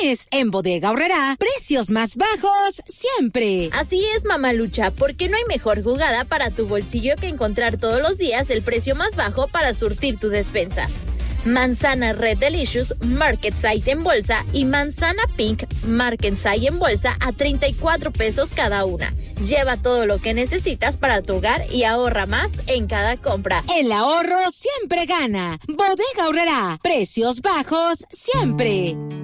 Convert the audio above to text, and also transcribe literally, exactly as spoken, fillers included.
mes. En Bodega Aurrerá, precios más bajos siempre. Así es, Mamalucha, porque no hay mejor jugada para tu bolsillo que encontrar todos los días el precio más bajo para surtir tu despensa. Manzana Red Delicious Market Size en bolsa y manzana Pink Market Size en bolsa a treinta y cuatro pesos cada una. Lleva todo lo que necesitas para tu hogar y ahorra más en cada compra. El ahorro siempre gana. Bodega Aurrerá, precios bajos siempre.